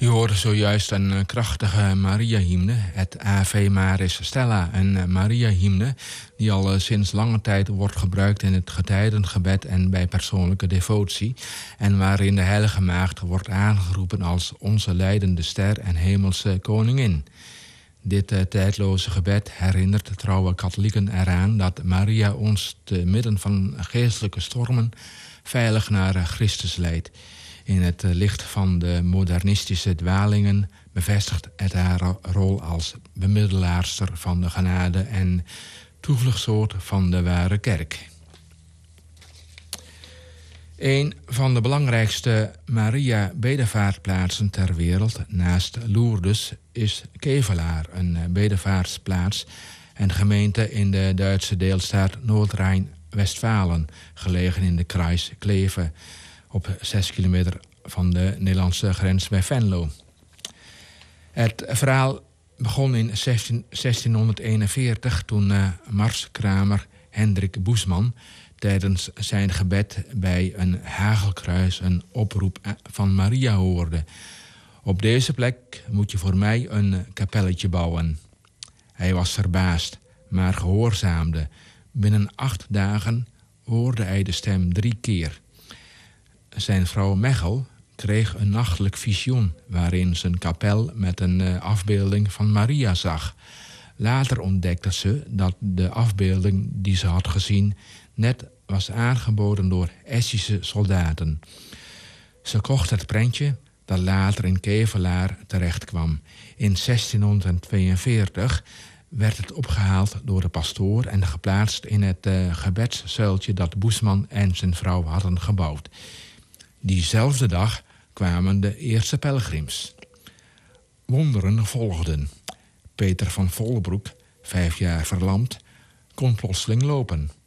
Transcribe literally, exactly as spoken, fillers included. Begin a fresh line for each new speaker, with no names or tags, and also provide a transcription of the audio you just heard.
Je hoorde zojuist een krachtige Maria-hymne, het Ave Maris Stella. Een Maria-hymne die al sinds lange tijd wordt gebruikt in het getijdengebed en bij persoonlijke devotie. En waarin de Heilige Maagd wordt aangeroepen als onze leidende ster en hemelse koningin. Dit uh, tijdloze gebed herinnert de trouwe katholieken eraan dat Maria ons te midden van geestelijke stormen veilig naar Christus leidt. In het licht van de modernistische dwalingen bevestigt het haar rol als bemiddelaarster van de genade en toevluchtsoord van de ware kerk. Een van de belangrijkste Maria-bedevaartplaatsen ter wereld, naast Lourdes, is Kevelaer, een bedevaartsplaats en gemeente in de Duitse deelstaat Noord-Rijn-Westfalen, gelegen in de Kreis Kleve, op zes kilometer van de Nederlandse grens bij Venlo. Het verhaal begon in zestienhonderdeenenveertig toen uh, marskramer Hendrik Boesman tijdens zijn gebed bij een hagelkruis een oproep van Maria hoorde. Op deze plek moet je voor mij een kapelletje bouwen. Hij was verbaasd, maar gehoorzaamde. Binnen acht dagen hoorde hij de stem drie keer. Zijn vrouw Mechel kreeg een nachtelijk visioen waarin ze een kapel met een uh, afbeelding van Maria zag. Later ontdekte ze dat de afbeelding die ze had gezien net was aangeboden door Hessische soldaten. Ze kocht het prentje dat later in Kevelaer terecht kwam. In zestienhonderdtweeënveertig werd het opgehaald door de pastoor en geplaatst in het uh, gebedszuiltje dat Boesman en zijn vrouw hadden gebouwd. Diezelfde dag kwamen de eerste pelgrims. Wonderen volgden. Peter van Volbroek, vijf jaar verlamd, kon plotseling lopen.